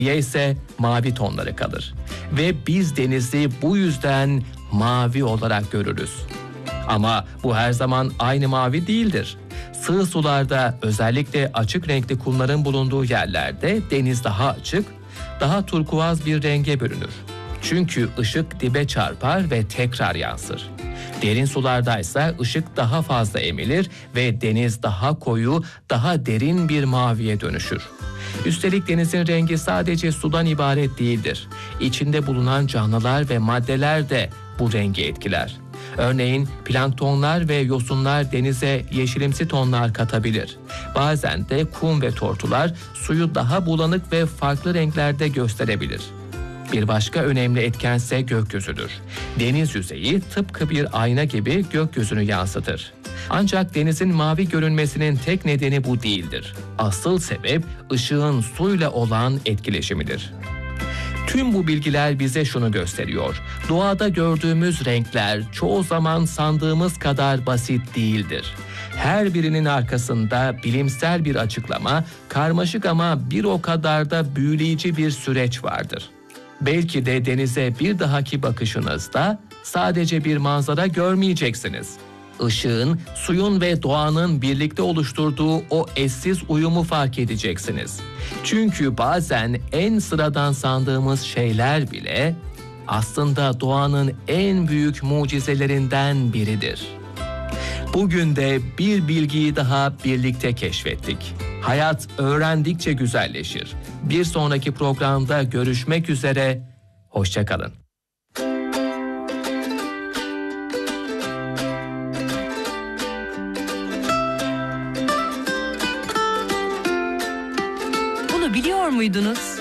ise mavi tonları kalır. Ve biz denizi bu yüzden mavi olarak görürüz. Ama bu her zaman aynı mavi değildir. Sığ sularda, özellikle açık renkli kumların bulunduğu yerlerde deniz daha açık, daha turkuaz bir renge bürünür. Çünkü ışık dibe çarpar ve tekrar yansır. Derin sulardaysa ışık daha fazla emilir ve deniz daha koyu, daha derin bir maviye dönüşür. Üstelik denizin rengi sadece sudan ibaret değildir. İçinde bulunan canlılar ve maddeler de bu rengi etkiler. Örneğin planktonlar ve yosunlar denize yeşilimsi tonlar katabilir. Bazen de kum ve tortular suyu daha bulanık ve farklı renklerde gösterebilir. Bir başka önemli etkense gökyüzüdür. Deniz yüzeyi tıpkı bir ayna gibi gökyüzünü yansıtır. Ancak denizin mavi görünmesinin tek nedeni bu değildir. Asıl sebep ışığın suyla olan etkileşimidir. Tüm bu bilgiler bize şunu gösteriyor. Doğada gördüğümüz renkler çoğu zaman sandığımız kadar basit değildir. Her birinin arkasında bilimsel bir açıklama, karmaşık ama bir o kadar da büyüleyici bir süreç vardır. Belki de denize bir dahaki bakışınızda sadece bir manzara görmeyeceksiniz. Işığın, suyun ve doğanın birlikte oluşturduğu o eşsiz uyumu fark edeceksiniz. Çünkü bazen en sıradan sandığımız şeyler bile aslında doğanın en büyük mucizelerinden biridir. Bugün de bir bilgiyi daha birlikte keşfettik. Hayat öğrendikçe güzelleşir. Bir sonraki programda görüşmek üzere, hoşça kalın. Bunu biliyor muydunuz?